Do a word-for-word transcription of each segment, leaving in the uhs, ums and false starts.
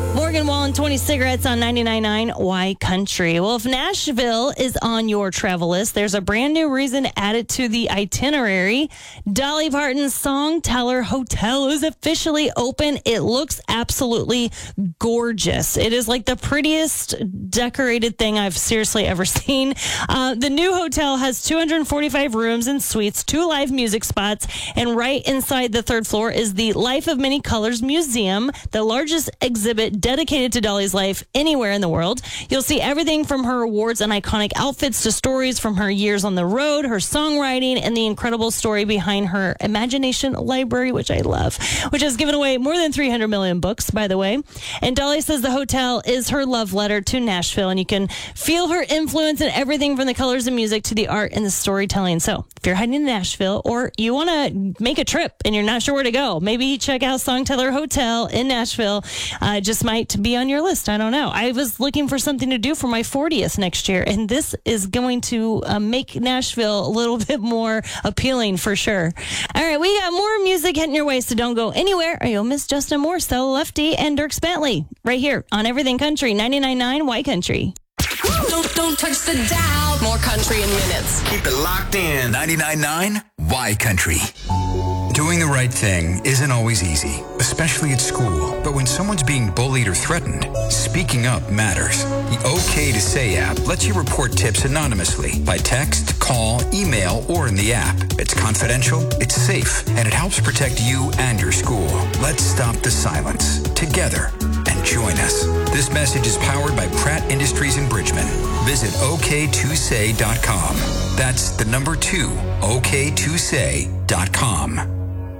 Morgan Wallen, twenty cigarettes on ninety-nine point nine Y Country. Well, if Nashville is on your travel list, there's a brand new reason added to the itinerary. Dolly Parton's Song Teller Hotel is officially open. It looks absolutely gorgeous. It is like the prettiest decorated thing I've seriously ever seen. Uh, the new hotel has two hundred forty-five rooms and suites, two live music spots, and right inside the third floor is the Life of Many Colors Museum, the largest exhibit dedicated to Dolly's life anywhere in the world. You'll see everything from her awards and iconic outfits to stories from her years on the road, her songwriting, and the incredible story behind her imagination library, which I love, which has given away more than three hundred million books, by the way. And Dolly says the hotel is her love letter to Nashville, and you can feel her influence in everything from the colors and music to the art and the storytelling. So if you're heading to Nashville or you want to make a trip and you're not sure where to go, maybe check out Song Teller Hotel in Nashville. Uh, just might be on your list. I don't know. I was looking for something to do for my fortieth next year, and this is going to uh, make Nashville a little bit more appealing for sure. All right, we got more music hitting your way, so don't go anywhere or you'll miss Justin Moore, Stella Lefty, and Dirk Bentley right here on Everything Country, ninety-nine point nine Y Country. Don't, don't touch the dial. More country in minutes. Keep it locked in. ninety-nine point nine Y Country. Doing the right thing isn't always easy, especially at school. But when someone's being bullied or threatened, speaking up matters. The OK to Say app lets you report tips anonymously by text, call, email, or in the app. It's confidential, it's safe, and it helps protect you and your school. Let's stop the silence together and join us. This message is powered by Pratt Industries in Bridgman. Visit O K two say dot com. That's the number two, O K two say dot com.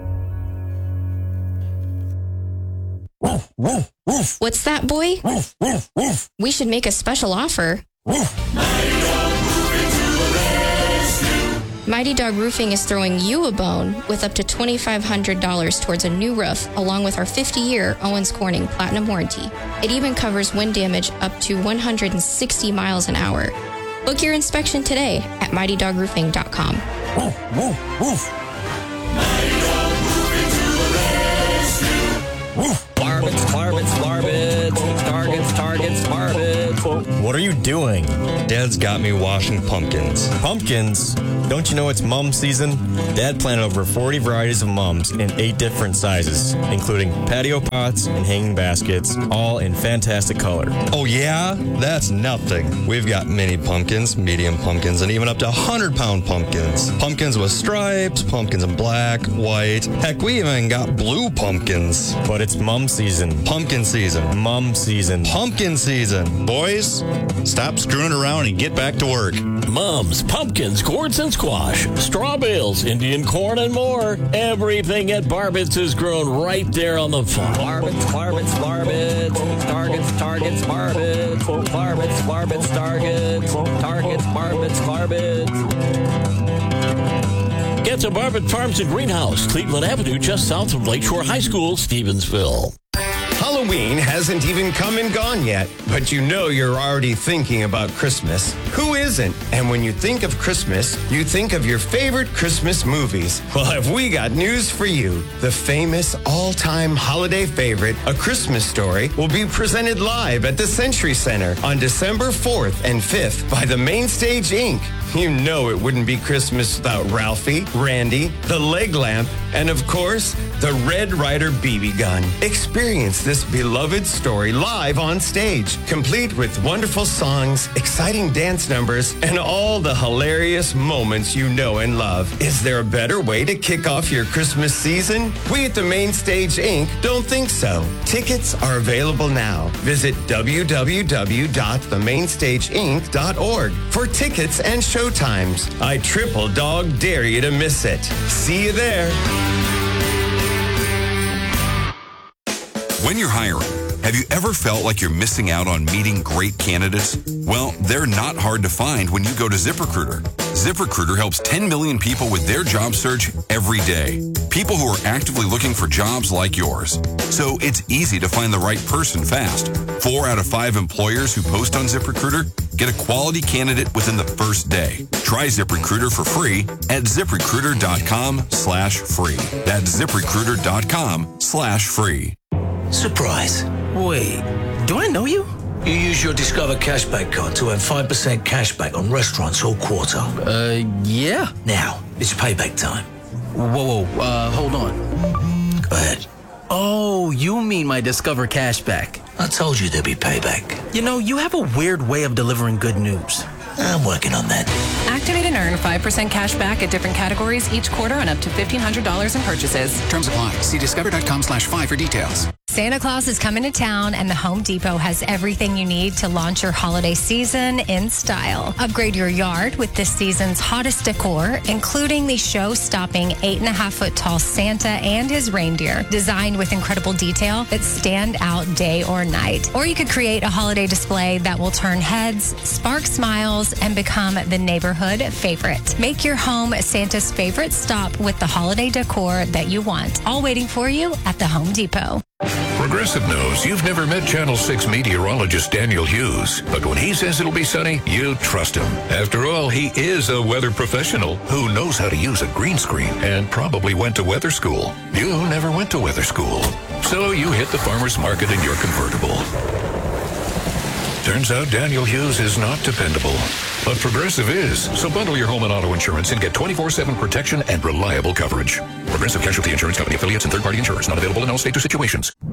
Woof, woof, woof. What's that, boy? Woof, woof, woof. We should make a special offer. Woof. Mighty Dog Roofing is throwing you a bone with up to twenty-five hundred dollars towards a new roof, along with our fifty-year Owens Corning Platinum Warranty. It even covers wind damage up to one hundred sixty miles an hour. Book your inspection today at mighty dog roofing dot com. Woof, woof, woof. Mighty Dog Roofing to the rescue. Woof. Barbets, barbets, barbets, targets, targets, barbets. What are you doing? Dad's got me washing pumpkins. Pumpkins? Don't you know it's mum season? Dad planted over forty varieties of mums in eight different sizes, including patio pots and hanging baskets, all in fantastic color. Oh yeah? That's nothing. We've got mini pumpkins, medium pumpkins, and even up to one hundred pound pumpkins. Pumpkins with stripes, pumpkins in black, white. Heck, we even got blue pumpkins. But it's mum season. Pumpkin season. Mum season. Pumpkin season. Boys, stop screwing around and get back to work. Mums, pumpkins, gourds, and squash, straw bales, Indian corn, and more. Everything at Barbets is grown right there on the farm. Barbets, barbets, barbets, targets, targets, barbets, barbets, barbets, targets, targets, barbets, barbets. Get to Barbet Farms and Greenhouse, Cleveland Avenue, just south of Lakeshore High School, Stevensville. Halloween hasn't even come and gone yet, but you know you're already thinking about Christmas. Who isn't? And when you think of Christmas, you think of your favorite Christmas movies. Well, have we got news for you? The famous all-time holiday favorite, A Christmas Story, will be presented live at the Century Center on December fourth and fifth by the Mainstage Incorporated. You know it wouldn't be Christmas without Ralphie, Randy, the leg lamp, and of course, the Red Ryder B B gun. Experience this beloved story live on stage, complete with wonderful songs, exciting dance numbers, and all the hilarious moments you know and love. Is there a better way to kick off your Christmas season? We at the Mainstage Incorporated don't think so. Tickets are available now. Visit w w w dot the mainstage inc dot org for tickets and show times. I triple dog dare you to miss it. See you there. When you're hiring, have you ever felt like you're missing out on meeting great candidates? Well, they're not hard to find when you go to ZipRecruiter. ZipRecruiter helps ten million people with their job search every day. People who are actively looking for jobs like yours. So it's easy to find the right person fast. Four out of five employers who post on ZipRecruiter get a quality candidate within the first day. Try ZipRecruiter for free at ZipRecruiter.com slash free. That's ZipRecruiter.com slash free. Surprise. Wait, do I know you? You use your Discover Cashback card to earn five percent cashback on restaurants all quarter. Uh, yeah. Now, it's payback time. Whoa, whoa, uh, hold on. Go ahead. Oh, you mean my Discover Cashback. I told you there'd be payback. You know, you have a weird way of delivering good news. I'm working on that. Activate and earn five percent cash back at different categories each quarter on up to fifteen hundred dollars in purchases. Terms apply. See discover.com slash five for details. Santa Claus is coming to town, and the Home Depot has everything you need to launch your holiday season in style. Upgrade your yard with this season's hottest decor, including the show-stopping eight and a half foot tall Santa and his reindeer, designed with incredible detail that stand out day or night. Or you could create a holiday display that will turn heads, spark smiles, and become the neighborhood favorite. Make your home Santa's favorite stop with the holiday decor that you want, all waiting for you at the Home Depot. Progressive knows you've never met Channel six meteorologist Daniel Hughes, but when he says it'll be sunny, you trust him. After all, he is a weather professional who knows how to use a green screen and probably went to weather school. You never went to weather school, so you hit the farmer's market in your convertible. Turns out Daniel Hughes is not dependable, but Progressive is. So bundle your home and auto insurance and get twenty-four seven protection and reliable coverage. Progressive Casualty Insurance Company affiliates and third-party insurers not available in all states or situations.